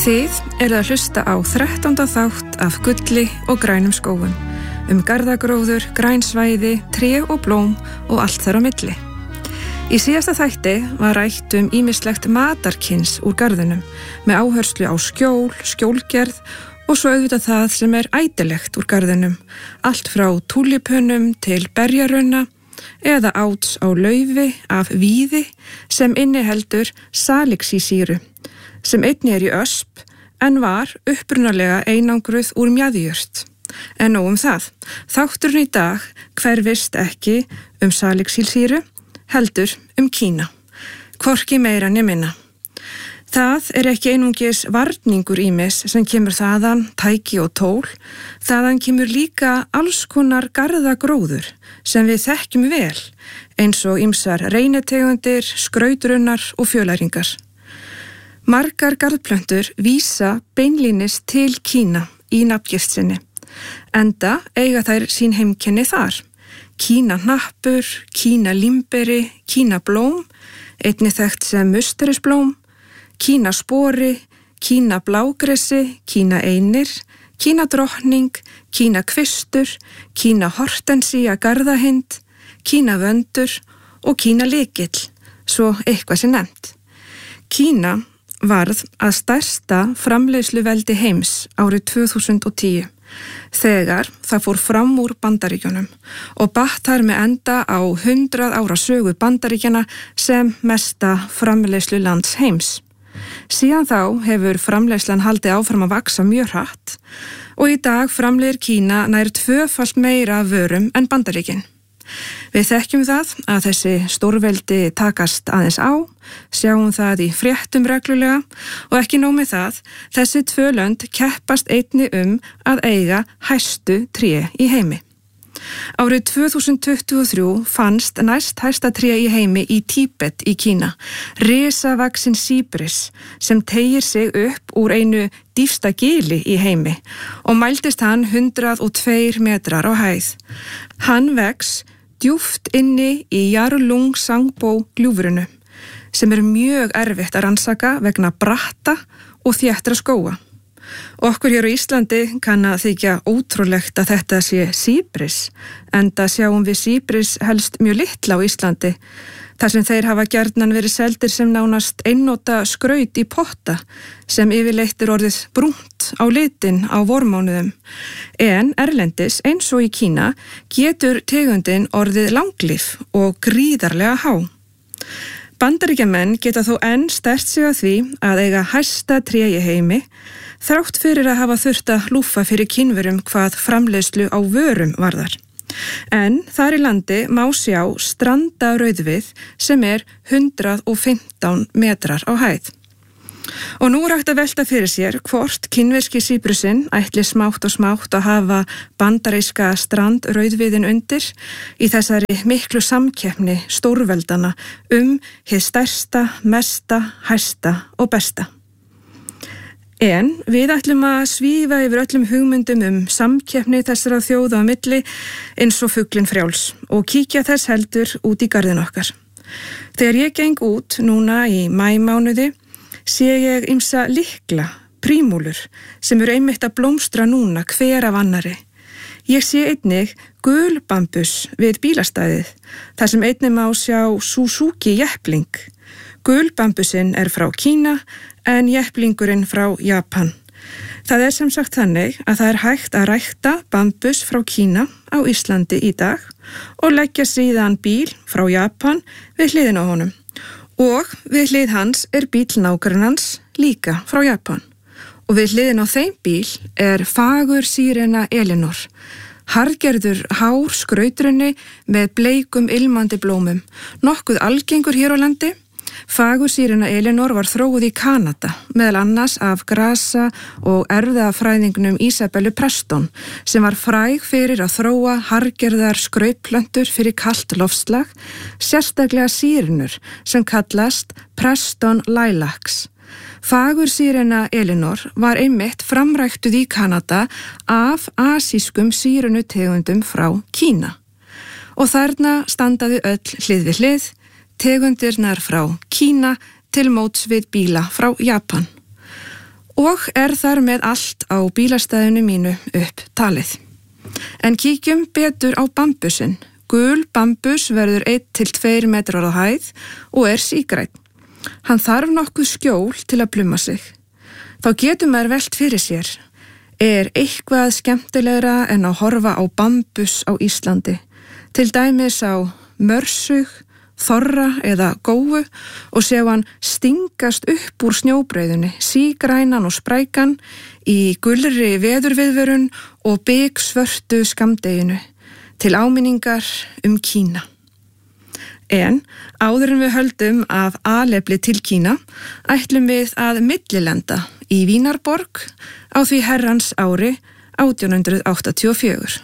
Þið eruð að hlusta á 13. þátt af Gulli og grænum skógum, garðagróður, græn svæði, tré og blóm og allt þar á milli. Í síðasta þætti var rætt ýmislegt matarkyns úr garðinum með áherslu á skjól, skjólgerð og svo auðvitað það sem er ætilegt úr garðinum, allt frá túlipunum til berjarunna eða áts á laufi af víði sem inniheldur salixísýru, sem einnig er í ösp en var upprunalega einangruð úr mjaðjurt. En nóg það. Þátturinn í dag hverfist ekki salixísýru, heldur Kína. Hvorki meira né minna. Það er ekki einungis varningur ýmis sem kemur þaðan, tæki og tól. Þaðan kemur líka alls konar garðagróður sem við þekkjum vel, eins og ýmsar reynetegundir, skrautrunnar og fjölæringar. Margar garðplöntur vísa beinlínis til Kína í nafngift sinni, enda eiga þær sín heimkenni þar. Kínahnappur, kínalimberi, kínablóm, einnig þekkt sem musterisblóm, kínaspori, kínablágressi, kínaeinir, kínadrottning, kínakvistur, kínahortensía garðahind, kínavöndur og kínalikill, svo eitthvað sé nefnt. Kína varð að stærsta framleiðsluveldi heims árið 2010, þegar það fór fram úr Bandaríkjunum og batt þar með enda á 100 ára sögu Bandaríkjana sem mesta framleiðslu lands heims. Síðan þá hefur framleiðslan haldið áfram að vaxa mjög hratt og í dag framleiðir Kína nær 2-falt meira af vörum en Bandaríkin. Við þekkjum það að þessi stórveldi takast aðeins á, sjáum það í fréttum reglulega og ekki nóg með það, þessi tvö lönd keppast einnig að eiga hæstu tré í heimi. Árið 2023 fannst næst hæsta tré í heimi í Tíbet í Kína, risavaxinn síbris sem teygir sig upp úr einu dýpsta gili í heimi og mældist hann 102 metrar á hæð. Hann vex djúpt inni í Yarlung Sangbo gljúfrinu, sem er mjög erfitt að rannsaka vegna bratta og þéttra skóga. Okkur hér á Íslandi kann að þykja ótrúlegt að þetta sé síbris, enda sjáum við síbris helst mjög litla á Íslandi, þar sem þeir hafa gjarnan verið seldir sem nánast einnota skraut í potta, sem yfirleitt er orðið brúnt á litin á vormánuðum. En erlendis, eins og í Kína, getur tegundin orðið langlíf og gríðarlega há. Bandaríkjamenn geta þó enn sterkt sig að því að eiga hæsta tré í heimi, þrátt fyrir að hafa þurft að lúffa fyrir Kínverum hvað framleiðslu á vörum varðar. En þar í landi má sjá strandarauðvið sem er 115 metrar á hæð. Og nú er hægt að velta fyrir sér hvort kínverski síbrusinn ætli smátt og smátt að hafa bandaríska strandrauðviðin undir í þessari miklu samkeppni stórveldana hið stærsta, mesta, hæsta og besta. En við ætlum að svífa yfir öllum hugmyndum samkeppni þessara þjóða á milli eins og fuglinn frjáls og kíkja þess heldur út í garðin okkar. Þegar ég geng út núna í maímánuði sé ég ýmsa lykla, prímúlur, sem eru einmitt að blómstra núna hver af annari. Ég sé einnig gulbambus við bílastæðið, þar sem einnig má sjá Suzuki jeppling. Gulbambusinn er frá Kína en jepplingurinn frá Japan. Það er sem sagt þannig að það er hægt að rækta bambus frá Kína á Íslandi í dag og leggja síðan bíl frá Japan við hliðina á honum. Og við hlið hans er bíl nágrannans líka frá Japan. Og við hliðina á þeim bíl er fagursýrena Elinor, harðgerður hár skrautrunni með bleikum ilmandi blómum, nokkuð algengur hér á landi. Fagursýrena Elinor var þróuð í Kanada, meðal annars af grasa og erfðafræðingnum Isabellu Preston, sem var fræg fyrir að þróa harðgerðar skrautplöntur fyrir kalt loftslag, sérstaklega sýrnur sem kallast Preston Lilacs. Fagursýrena Elinor var einmitt framræktuð í Kanada af asískum sýrunutegundum frá Kína. Og þarna standaði öll hlið við hlið, tegundirnar frá Kína til móts við bíla frá Japan. Og þar með allt á bílastæðinu mínu upp talið. En kíkjum betur á bambusinn. Gul bambus verður 1-2 metrar á hæð og sígrænn. Hann þarf nokkuð skjól til að pluma sig. Þá getur maður velt fyrir sér. Eitthvað skemmtilegra en að horfa á bambus á Íslandi? Til dæmis á mörsug, þorra eða góu og sjá hann stingast upp úr snjóbreiðunni, sígrænan og sprækan í gulri veðurviðvörun og biksvörtu skammdeginu til áminningar Kína. En áður en við höldum af alefli til Kína, ætlum við að millilenda í Vínarborg á því herrans ári 1884.